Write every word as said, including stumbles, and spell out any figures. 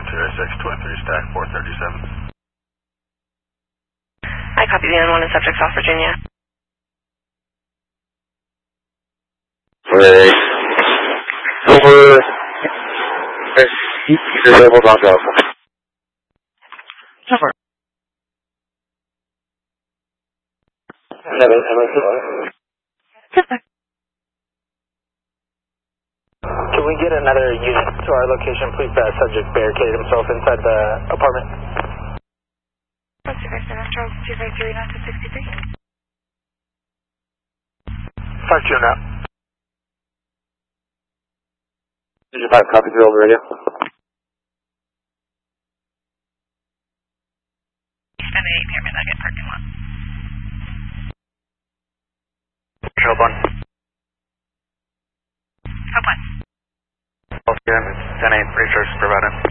two A six twenty-three, stack four thirty-seven. I copy the N one and subject South Virginia. Wait. Over. Hold on, go. Over. Seven, seven, seven. Can we get another unit to our location, please? That subject barricaded himself inside the apartment. What's your first name? Charles two five three nine two six three. five two now. Did you five copy through over radio? seven eight Pyramid Nugget parking lot. Show one. Hope one. ten eight, research provided.